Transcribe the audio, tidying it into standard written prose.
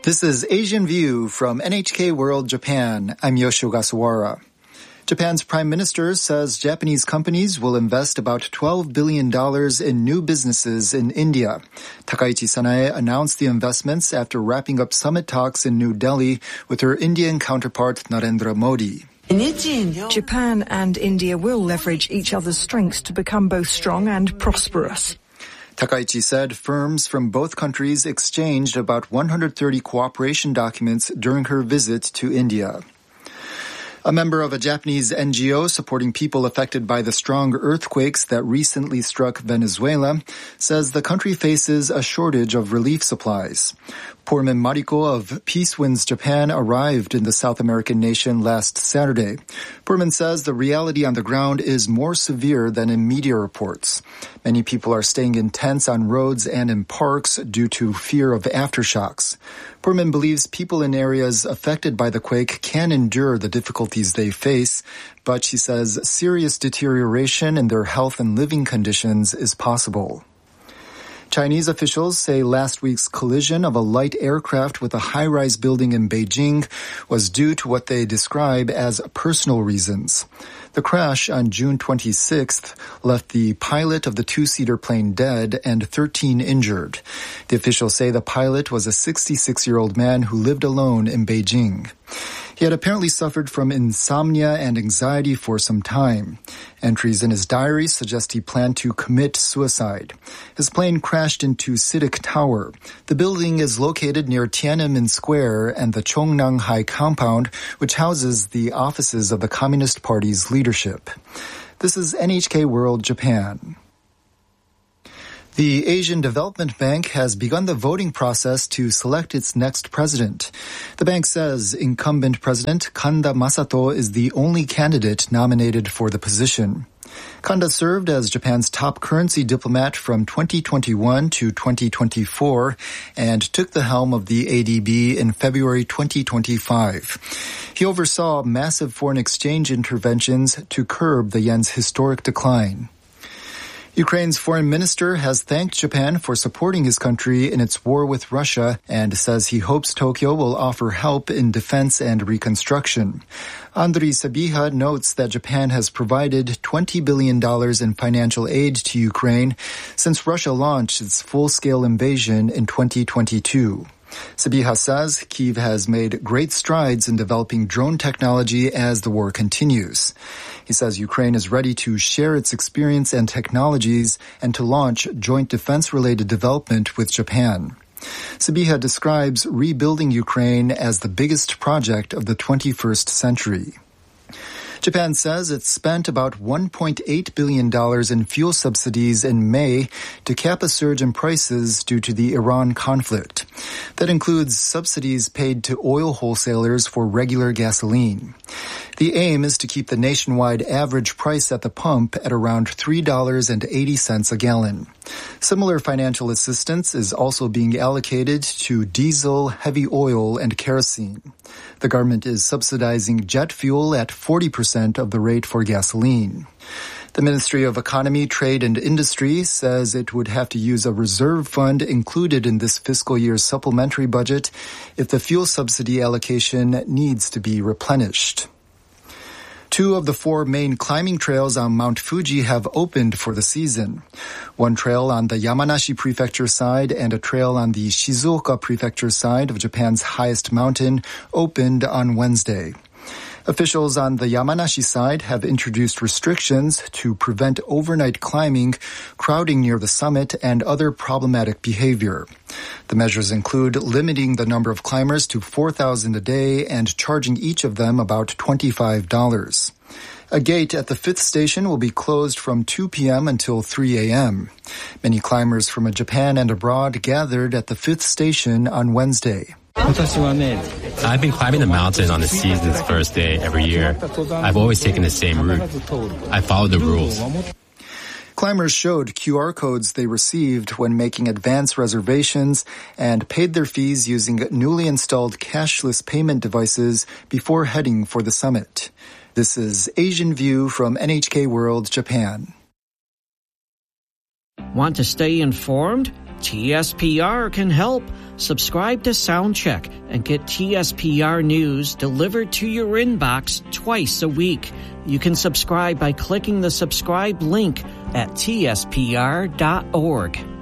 This is Asian View from NHK World Japan. I'm Yoshio Gasawara. Japan's prime minister says Japanese companies will invest about $12 billion in new businesses in India. Takaichi Sanae announced the investments after wrapping up summit talks in New Delhi with her Indian counterpart Narendra Modi. Japan and India will leverage each other's strengths to become both strong and prosperous. Takaichi said firms from both countries exchanged about 130 cooperation documents during her visit to India. A member of a Japanese NGO supporting people affected by the strong earthquakes that recently struck Venezuela says the country faces a shortage of relief supplies. Poorman Mariko of Peace Winds Japan arrived in the South American nation last Saturday. Poorman says the reality on the ground is more severe than in media reports. Many people are staying in tents on roads and in parks due to fear of aftershocks. Poorman believes people in areas affected by the quake can endure the difficulties they face, but she says serious deterioration in their health and living conditions is possible. Chinese officials say last week's collision of a light aircraft with a high-rise building in Beijing was due to what they describe as personal reasons. The crash on June 26th left the pilot of the two-seater plane dead and 13 injured. The officials say the pilot was a 66-year-old man who lived alone in Beijing. He had apparently suffered from insomnia and anxiety for some time. Entries in his diary suggest he planned to commit suicide. His plane crashed into CITIC Tower. The building is located near Tiananmen Square and the Chongnanhai compound, which houses the offices of the Communist Party's leadership. This is NHK World Japan. The Asian Development Bank has begun the voting process to select its next president. The bank says incumbent President Kanda Masato is the only candidate nominated for the position. Kanda served as Japan's top currency diplomat from 2021 to 2024 and took the helm of the ADB in February 2025. He oversaw massive foreign exchange interventions to curb the yen's historic decline. Ukraine's foreign minister has thanked Japan for supporting his country in its war with Russia and says he hopes Tokyo will offer help in defense and reconstruction. Andriy Sabiha notes that Japan has provided $20 billion in financial aid to Ukraine since Russia launched its full-scale invasion in 2022. Sabiha says Kyiv has made great strides in developing drone technology as the war continues. He says Ukraine is ready to share its experience and technologies and to launch joint defense-related development with Japan. Sabiha describes rebuilding Ukraine as the biggest project of the 21st century. Japan says it spent about $1.8 billion in fuel subsidies in May to cap a surge in prices due to the Iran conflict. That includes subsidies paid to oil wholesalers for regular gasoline. The aim is to keep the nationwide average price at the pump at around $3.80 a gallon. Similar financial assistance is also being allocated to diesel, heavy oil, and kerosene. The government is subsidizing jet fuel at 40% of the rate for gasoline. The Ministry of Economy, Trade and Industry says it would have to use a reserve fund included in this fiscal year's supplementary budget if the fuel subsidy allocation needs to be replenished. 2 of the 4 main climbing trails on Mount Fuji have opened for the season. One trail on the Yamanashi Prefecture side and a trail on the Shizuoka Prefecture side of Japan's highest mountain opened on Wednesday. Officials on the Yamanashi side have introduced restrictions to prevent overnight climbing, crowding near the summit, and other problematic behavior. The measures include limiting the number of climbers to 4,000 a day and charging each of them about $25. A gate at the 5th station will be closed from 2 p.m. until 3 a.m. Many climbers from Japan and abroad gathered at the 5th station on Wednesday. I've been climbing the mountain on the season's first day every year. I've always taken the same route. I followed the rules. Climbers showed QR codes they received when making advance reservations and paid their fees using newly installed cashless payment devices before heading for the summit. This is Asian View from NHK World Japan. Want to stay informed? TSPR can help. Subscribe to Soundcheck and get TSPR news delivered to your inbox twice a week. You can subscribe by clicking the subscribe link at tspr.org.